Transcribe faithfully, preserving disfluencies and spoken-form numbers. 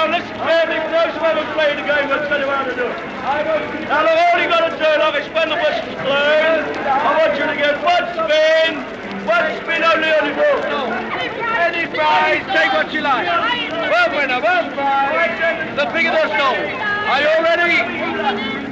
on, let's play the close one and play the game. We'll tell you how to do it. Now, look, all you got to do, look, is when the whistle's blown, I want you to get one spin, one spin only on the ball. No. Any prize, take what you like. One winner, one prize, the bigger the score. Are you all ready?